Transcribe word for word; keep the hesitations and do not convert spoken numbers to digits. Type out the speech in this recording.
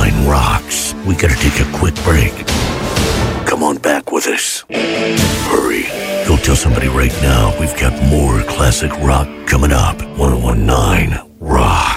nine rocks. We gotta take a quick break. Come on back with us. Hurry. Go tell somebody right now we've got more classic rock coming up. ten nineteen Rock.